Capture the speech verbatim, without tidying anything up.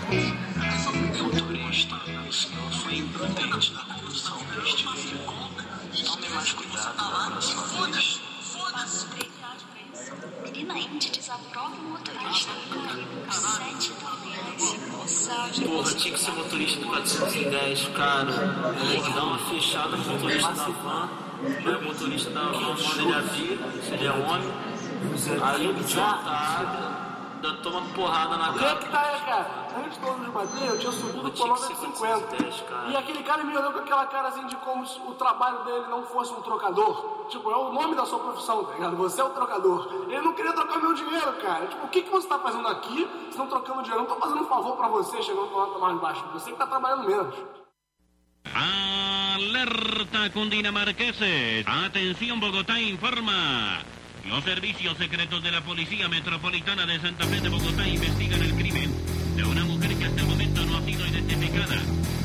Motorista, o senhor foi imprudente na condução deste veículo. Tome mais cuidado na próxima vez. Menina Indy desaprova o motorista sete da Porra, tinha que ser motorista do quatrocentos e dez, cara. Tem que dar uma fechada no motorista da van. O motorista da van, quando ele avia, se ele é homem, aí ele bota a água, dá, toma porrada na O que cara. é que tá aí, cara? Antes do ônibus bater, eu tinha subido o quilômetro cinquenta. E aquele cara me olhou com aquela cara assim de como se o trabalho dele não fosse um trocador. Tipo, é o nome da sua profissão, tá ligado? Você é o trocador. Ele não queria trocar meu dinheiro, cara. Tipo, o que, que você tá fazendo aqui? Se não trocando dinheiro, eu não tô fazendo um favor pra você, chegando com nota mais baixa. Você que tá trabalhando menos. Alerta cundinamarqueses. Atención, Bogotá informa. Los servicios secretos de la Policía Metropolitana de Santa Fe de Bogotá investigan el crimen de una mujer que hasta el momento no ha sido identificada.